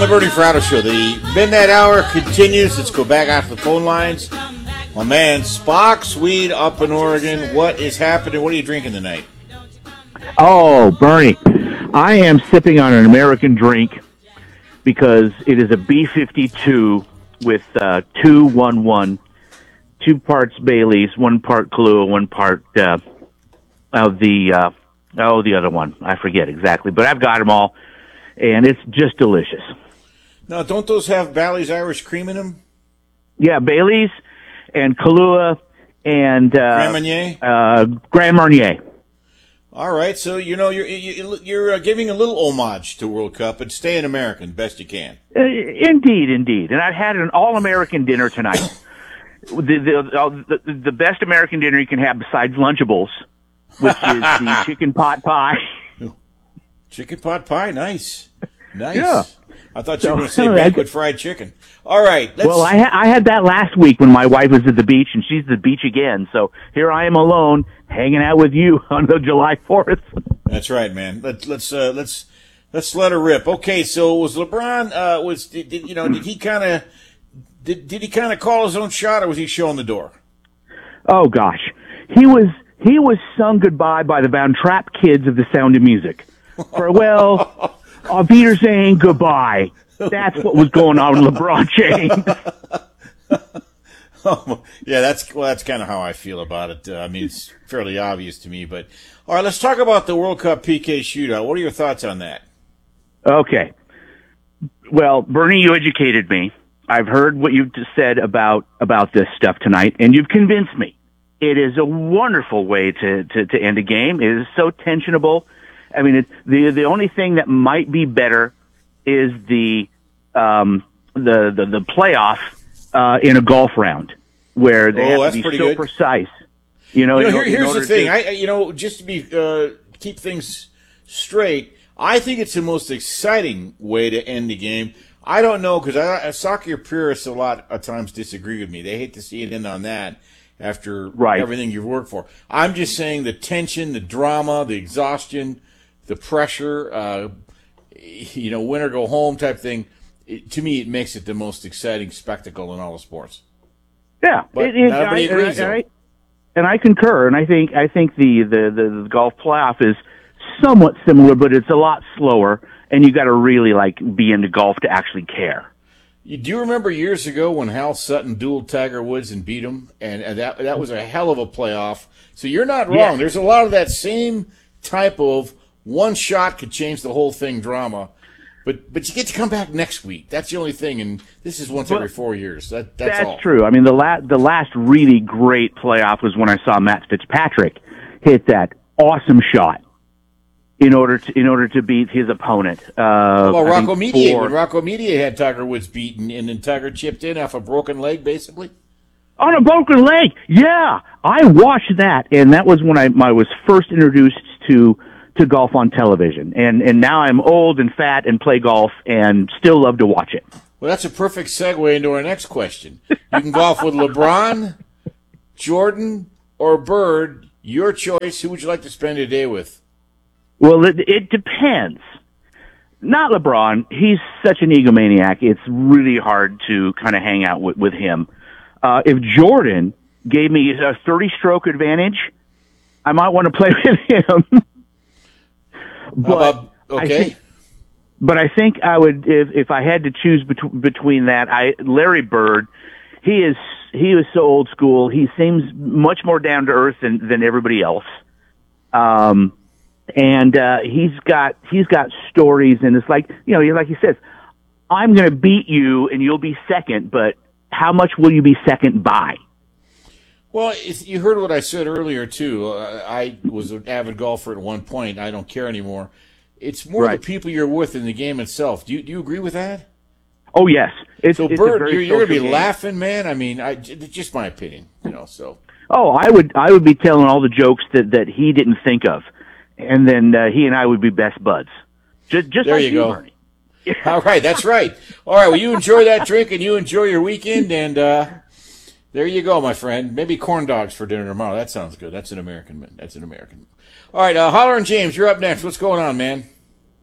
the Bernie Fratto Show. The midnight hour continues. Let's go back off the phone lines. My man, Spock Swede up in Oregon. What is happening? What are you drinking tonight? Oh, Bernie, I am sipping on an American drink because it is a B-52 with 2-1-1, 2 parts Bailey's, 1 part Kahlua, 1 part the other one. I forget exactly, but I've got them all, and it's just delicious. Now, don't those have Bally's Irish cream in them? Yeah, Bailey's and Kahlua and Grand Marnier. Grand Marnier. All right, so you're giving a little homage to World Cup and staying American best you can. Indeed. And I've had an all-American dinner tonight. the best American dinner you can have besides Lunchables, which is the chicken pot pie. Chicken pot pie, nice. Yeah. I thought you were going to say banquet fried chicken. All right. Well, I had that last week when my wife was at the beach, and she's at the beach again. So here I am alone, hanging out with you on the July 4th. That's right, man. Let's let her rip. Okay, so was LeBron did he kind of call his own shot, or was he showing the door? Oh gosh, he was sung goodbye by the Von Trapp kids of The Sound of Music. Farewell. Auf Wiedersehen, goodbye. That's what was going on with LeBron James. Oh, yeah, that's kind of how I feel about it. I mean, it's fairly obvious to me. But all right, let's talk about the World Cup PK shootout. What are your thoughts on that? Okay. Well, Bernie, you educated me. I've heard what you've just said about this stuff tonight, and you've convinced me. It is a wonderful way to end a game. It is so tensionable. I mean, the only thing that might be better is the playoff in a golf round where they have to be so precise. Here's the thing. Just to be keep things straight, I think it's the most exciting way to end the game. I don't know, because soccer purists a lot of times disagree with me. They hate to see it end on that after everything you've worked for. I'm just saying the tension, the drama, the exhaustion, the pressure, win or go home type thing. To me, it makes it the most exciting spectacle in all the sports. Yeah, but nobody agrees. And I concur. And I think the golf playoff is somewhat similar, but it's a lot slower. And you got to really be into golf to actually care. Do you remember years ago when Hal Sutton dueled Tiger Woods and beat him? And that was a hell of a playoff. So you're not wrong. Yes. There's a lot of that same type of one shot could change the whole thing drama. But you get to come back next week. That's the only thing. And this is once every 4 years. That's all. That's true. I mean, the last really great playoff was when I saw Matt Fitzpatrick hit that awesome shot in order to beat his opponent. Well, Rocco Mediate, when Rocco Mediate had Tiger Woods beaten, and then Tiger chipped in off a broken leg, basically. On a broken leg, yeah. I watched that, and that was when I was first introduced to golf on television. And now I'm old and fat and play golf and still love to watch it. Well, that's a perfect segue into our next question. You can golf with LeBron, Jordan, or Bird. Your choice. Who would you like to spend a day with? Well, it depends. Not LeBron. He's such an egomaniac. It's really hard to kind of hang out with him. If Jordan gave me a 30-stroke advantage, I might want to play with him. But okay. I think I would, if I had to choose between that, Larry Bird. He is so old school. He seems much more down to earth than everybody else. And he's got stories, and it's like he says, I'm going to beat you and you'll be second, but how much will you be second by? Well, you heard what I said earlier too. I was an avid golfer at one point. I don't care anymore. It's more the people you're with in the game itself. Do you agree with that? Oh yes. It's Bird, you're going to be laughing, man. I mean, it's just my opinion, So. Oh, I would be telling all the jokes that he didn't think of. And then he and I would be best buds. Just there like you go. Bernie. All right, that's right. All right, well, you enjoy that drink and you enjoy your weekend, and there you go, my friend. Maybe corn dogs for dinner tomorrow. That sounds good. That's an American. All right, Holler and James, you're up next. What's going on, man?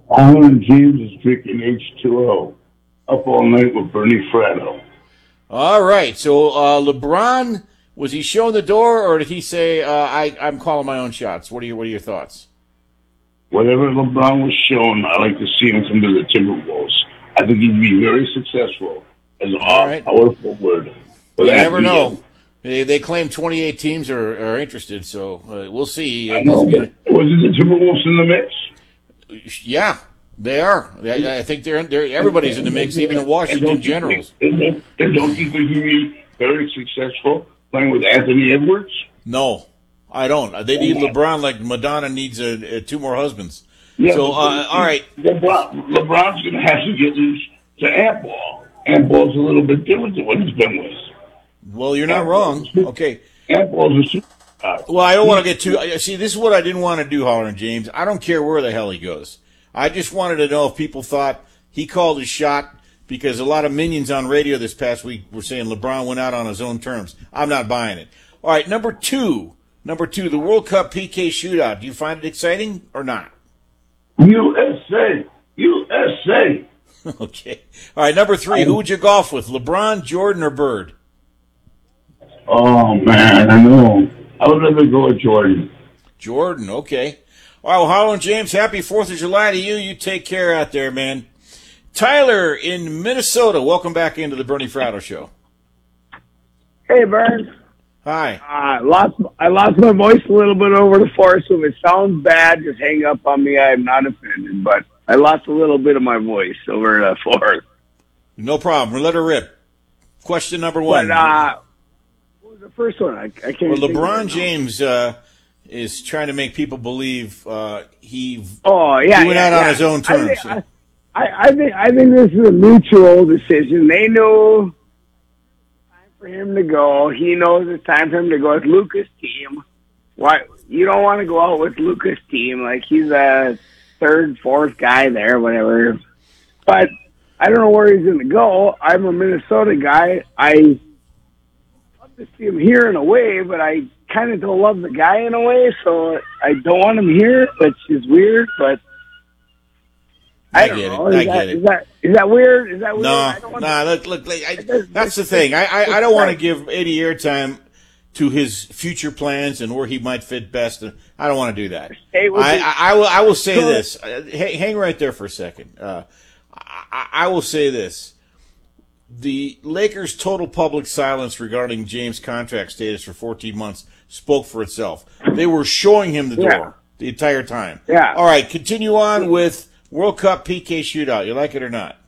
Alan James is drinking H2O. Up all night with Bernie Fratto. All right. So LeBron, was he shown the door, or did he say, I'm calling my own shots? What are your thoughts? Whatever LeBron was shown, I like to see him come to the Timberwolves. I think he'd be very successful as an power forward. You never know. They claim 28 teams are interested, so we'll see. I know, but wasn't the Timberwolves in the mix? Yeah, they are. I think they're everybody's in the mix, even the Washington Generals. And don't you think he'd be very successful playing with Anthony Edwards? No, I don't. They need LeBron like Madonna needs two more husbands. Yeah, so, all right. LeBron's going to have to get loose to Ant Ball. Ant Ball's a little bit different than what he's been with. Well, you're not wrong. Okay. Ant Ball's a superstar. Well, I don't want to get too. See, this is what I didn't want to do, Holler and James. I don't care where the hell he goes. I just wanted to know if people thought he called his shot, because a lot of minions on radio this past week were saying LeBron went out on his own terms. I'm not buying it. All right, number two, the World Cup PK shootout. Do you find it exciting or not? USA. Okay. All right, number three, who would you golf with, LeBron, Jordan, or Bird? Oh, man, I know. I would rather go with Jordan. Jordan, okay. All right, well, Harlan James, happy 4th of July to you. You take care out there, man. Tyler in Minnesota, welcome back into the Bernie Fratto Show. Hey, Burns. Hi. I lost my voice a little bit over the 4th, so if it sounds bad, just hang up on me. I'm not offended, but I lost a little bit of my voice over the 4th. No problem. Let her rip. Question number one. But, what was the first one? I can't. Well, LeBron James is trying to make people believe he went out on his own terms. I think this is a mutual decision. They know it's time for him to go. He knows it's time for him to go. It's Luka's team. Why you don't want to go out with Luka's team? Like, he's a third, fourth guy there, whatever. But I don't know where he's going to go. I'm a Minnesota guy. I love to see him here in a way, but I kind of don't love the guy in a way, so I don't want him here, which is weird, but I get it. Is that weird? Is that weird? No. Look. That's the thing. I don't want to give Eddie airtime to his future plans and where he might fit best. I don't want to do that. I will say this. Hang right there for a second. I will say this. The Lakers' total public silence regarding James' contract status for 14 months spoke for itself. They were showing him the door the entire time. Yeah. All right, continue on with World Cup PK shootout. You like it or not?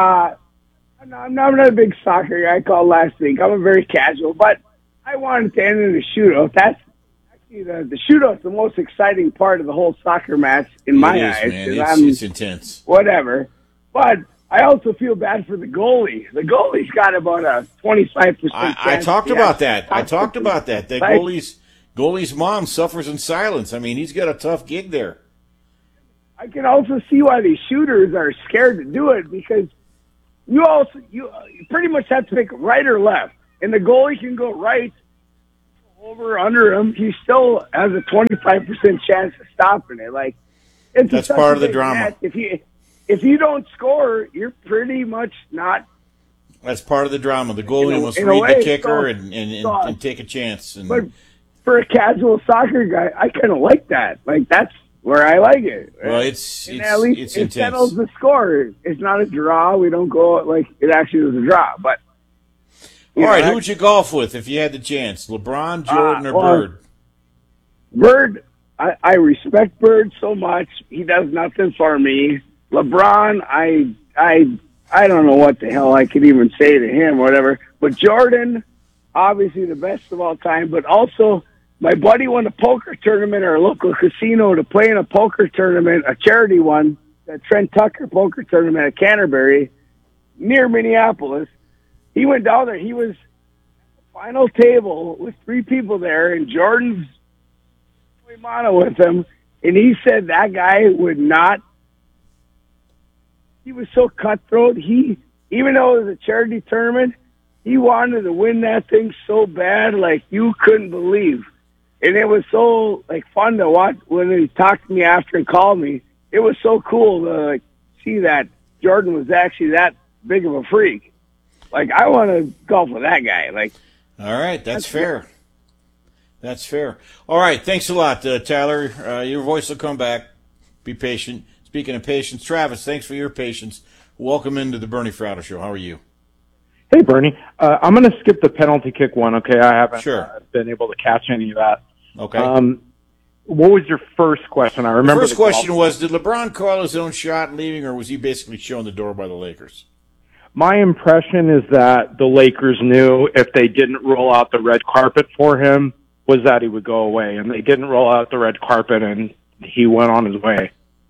I'm not a big soccer guy. I called last week. I'm a very casual, but I wanted to end in a shootout. That's actually the shootout's the most exciting part of the whole soccer match in my eyes. Man. It's intense. Whatever. But I also feel bad for the goalie. The goalie's got about a 25% chance. I talked about that. That goalie's mom suffers in silence. I mean, he's got a tough gig there. I can also see why these shooters are scared to do it, because you pretty much have to pick right or left, and the goalie can go right, over under him. He still has a 25% chance of stopping it. Like, that's part of the drama. If you don't score, you're pretty much not. That's part of the drama. The goalie must read the kicker and take a chance. But for a casual soccer guy, I kind of like that. Like, that's where I like it. Well, it's at least it's it intense. settles the score. It's not a draw. We don't go like it actually was a draw. But all right, who would you golf with if you had the chance? LeBron, Jordan, or Bird? Bird, I respect Bird so much. He does nothing for me. LeBron, I don't know what the hell I could even say to him or whatever. But Jordan, obviously the best of all time, but also my buddy won a poker tournament at our local casino to play in a poker tournament, a charity one, the Trent Tucker poker tournament at Canterbury, near Minneapolis. He went down there. He was at the final table with 3 people there, and Jordan's mono with him, and he said that guy would not. He was so cutthroat. Even though it was a charity tournament, he wanted to win that thing so bad, like you couldn't believe. And it was so fun to watch when he talked to me after and called me. it was so cool to see that Jordan was actually that big of a freak. Like, I want to golf with that guy. Like, all right, that's fair. That's fair. All right, thanks a lot, Tyler. Your voice will come back. Be patient. Speaking of patience, Travis, thanks for your patience. Welcome into the Bernie Fratto Show. How are you? Hey, Bernie. I'm going to skip the penalty kick one, okay? I haven't been able to catch any of that. Okay. What was your first question? I remember the first question was, did LeBron call his own shot leaving, or was he basically shown the door by the Lakers? My impression is that the Lakers knew if they didn't roll out the red carpet for him, was that he would go away. And they didn't roll out the red carpet, and he went on his way.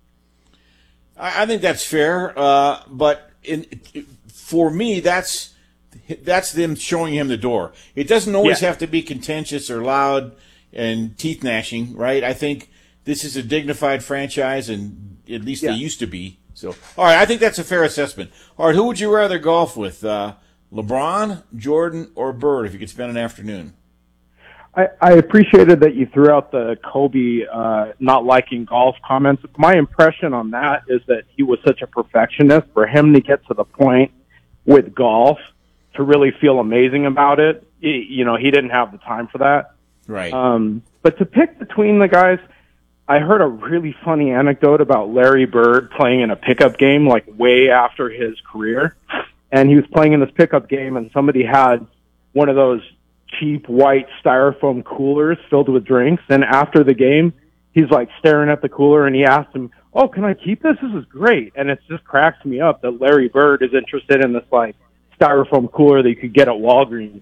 I think that's fair, but for me, that's them showing him the door. It doesn't always have to be contentious or loud and teeth gnashing, right? I think this is a dignified franchise, and at least they used to be. So, all right, I think that's a fair assessment. All right, who would you rather golf with, LeBron, Jordan, or Bird, if you could spend an afternoon? I appreciated that you threw out the Kobe not liking golf comments. My impression on that is that he was such a perfectionist. For him to get to the point with golf to really feel amazing about it, he didn't have the time for that. Right. But to pick between the guys, I heard a really funny anecdote about Larry Bird playing in a pickup game, like way after his career. And he was playing in this pickup game, and somebody had one of those cheap white styrofoam coolers filled with drinks. And after the game, he's like staring at the cooler, and he asked him, "Oh, can I keep this? This is great." And it just cracks me up that Larry Bird is interested in this like styrofoam cooler that you could get at Walgreens.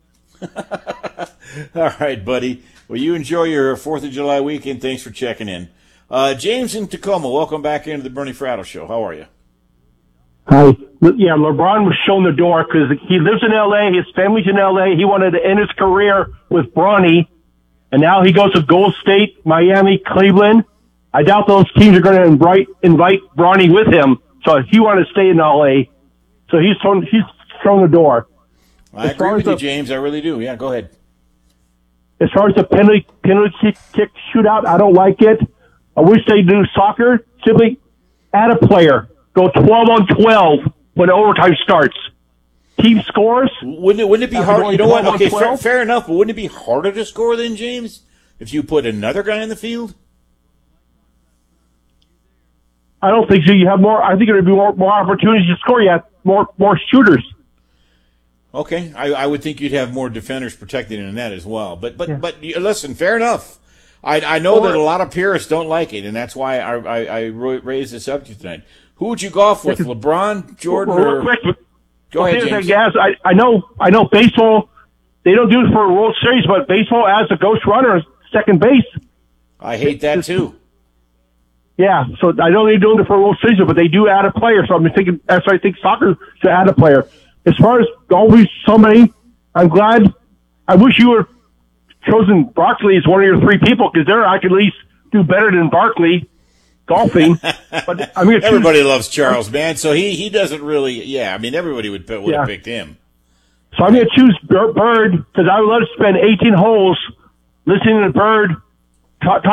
All right, buddy. Well, you enjoy your 4th of July weekend. Thanks for checking in. James in Tacoma, welcome back into the Bernie Fratto Show. How are you? Hi. Yeah, LeBron was shown the door because he lives in L.A., his family's in L.A., he wanted to end his career with Bronny, and now he goes to Gold State, Miami, Cleveland. I doubt those teams are going to invite Bronny with him, so he wanted to stay in L.A., so he's shown the door. I agree with you, James. I really do. Yeah, go ahead. As far as the penalty kick shootout, I don't like it. I wish they do soccer. Simply add a player. Go 12 on 12 when overtime starts. Team scores. Wouldn't it be hard? You know what? Okay, fair enough. But wouldn't it be harder to score than James if you put another guy in the field? I don't think so. You have more. I think there would be more opportunities to score. You have more shooters. Okay, I would think you'd have more defenders protecting in that as well. But listen, fair enough. I know that a lot of purists don't like it, and that's why I raised this up to you tonight. Who would you golf with, LeBron, Jordan, or... Go ahead, James. Yes, I know baseball, they don't do it for a World Series, but baseball adds a ghost runner at second base. I hate that, too. Yeah, so I know they're doing it for a World Series, but they do add a player, so I'm thinking, that's why I think soccer should add a player. As far as always somebody, I'm glad. I wish you were chosen Barkley as one of your 3 people, because there I could at least do better than Barkley golfing. But I mean, everybody loves Charles, man. So he doesn't really. Yeah, I mean, everybody would have picked him. So I'm going to choose Bird because I would love to spend 18 holes listening to Bird talk